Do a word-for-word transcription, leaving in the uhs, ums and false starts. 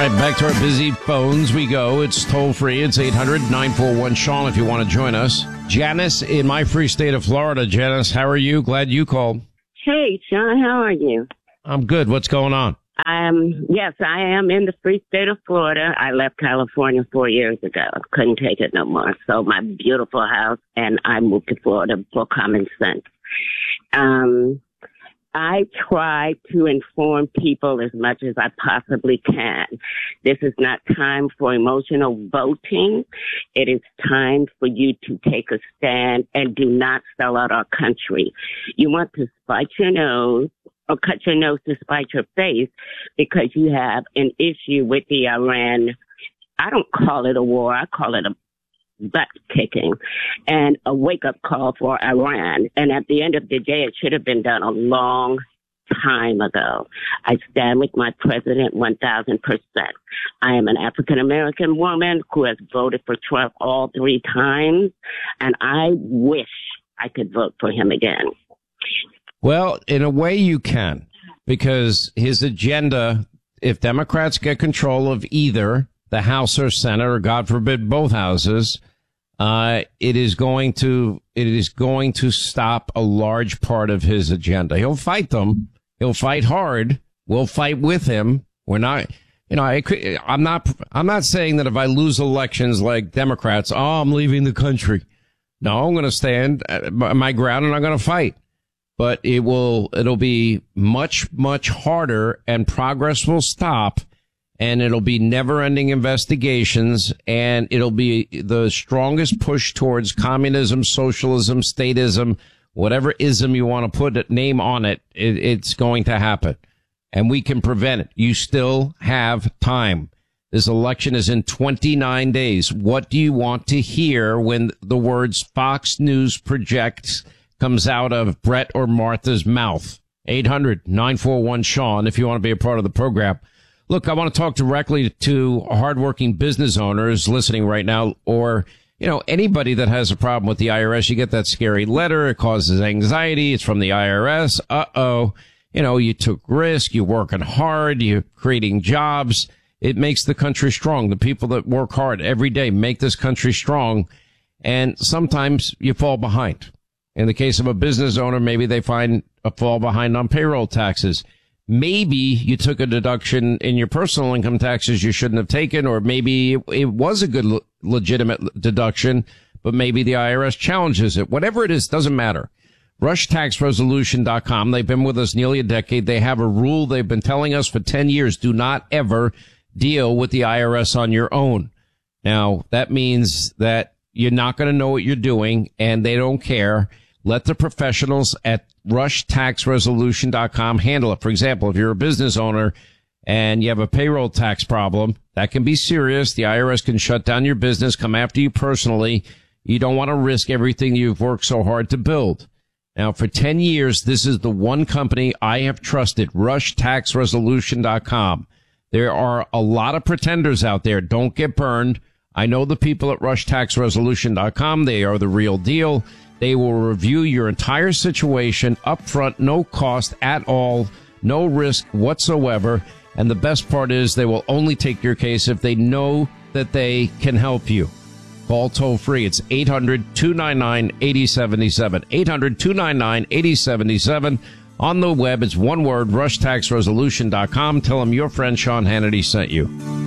right, back to our busy phones we go. It's toll-free. It's eight hundred nine four one Sean if you want to join us. Janice in my free state of Florida. Janice, how are you? Glad you called. Hey, Sean, how are you? I'm good. What's going on? Um, yes, I am in the free state of Florida. I left California four years ago. Couldn't take it no more. Sold my beautiful house, and I moved to Florida for common sense. Um... I try to inform people as much as I possibly can. This is not time for emotional voting. It is time for you to take a stand and do not sell out our country. You want to spite your nose or cut your nose to spite your face because you have an issue with the Iran. I don't call it a war. I call it a butt kicking and a wake-up call for Iran. And at the end of the day, it should have been done a long time ago. I stand with my president one thousand percent. I am an African-American woman who has voted for Trump all three times, and I wish I could vote for him again. Well, in a way you can, because his agenda, if Democrats get control of either the House or Senate, or God forbid both houses, uh, it is going to, it is going to stop a large part of his agenda. He'll fight them. He'll fight hard. We'll fight with him. We're not, you know, I, I'm not, I'm not saying that if I lose elections like Democrats, oh, I'm leaving the country. No, I'm going to stand my ground and I'm going to fight. But it will, it'll be much, much harder and progress will stop. And it'll be never-ending investigations, and it'll be the strongest push towards communism, socialism, statism, whatever ism you want to put a name on it, it, it's going to happen. And we can prevent it. You still have time. This election is in twenty-nine days. What do you want to hear when the words Fox News projects comes out of Brett or Martha's mouth? eight hundred nine four one Sean if you want to be a part of the program. Look, I want to talk directly to hardworking business owners listening right now, or, you know, anybody that has a problem with the I R S. You get that scary letter. It causes anxiety. It's from the I R S. Uh-oh. You know, you took risk. You're working hard. You're creating jobs. It makes the country strong. The people that work hard every day make this country strong. And sometimes you fall behind. In the case of a business owner, maybe they find a fall behind on payroll taxes. Maybe you took a deduction in your personal income taxes you shouldn't have taken, or maybe it was a good le- legitimate deduction, but maybe the I R S challenges it. Whatever it is, doesn't matter. rush tax resolution dot com. They've been with us nearly a decade. They have a rule they've been telling us for ten years. Do not ever deal with the I R S on your own. Now, that means that you're not going to know what you're doing, and they don't care. Let the professionals at rush tax resolution dot com handle it. For example, if you're a business owner and you have a payroll tax problem, that can be serious. The I R S can shut down your business, come after you personally. You don't want to risk everything you've worked so hard to build. Now, for ten years, this is the one company I have trusted, rush tax resolution dot com. There are a lot of pretenders out there. Don't get burned. I know the people at rush tax resolution dot com. They are the real deal. They will review your entire situation up front, no cost at all, no risk whatsoever. And the best part is they will only take your case if they know that they can help you. Call toll free. It's eight hundred two nine nine eight zero seven seven. eight hundred two nine nine eight zero seven seven. On the web, it's one word, rush tax resolution dot com. Tell them your friend Sean Hannity sent you.